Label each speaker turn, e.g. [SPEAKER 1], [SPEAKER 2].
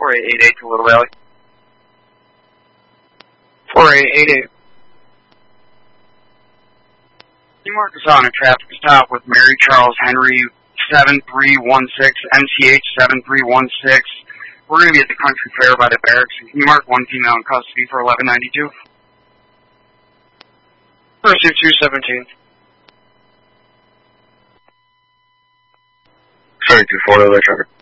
[SPEAKER 1] 4888 to Little Valley.
[SPEAKER 2] 4888.
[SPEAKER 1] You mark us on a traffic stop with Mary Charles Henry 7316, MCH 7316. We're going to be at the Country Fair by the barracks. Can you mark one female in custody for 1192?
[SPEAKER 2] Receive 217.
[SPEAKER 3] 7240, traffic.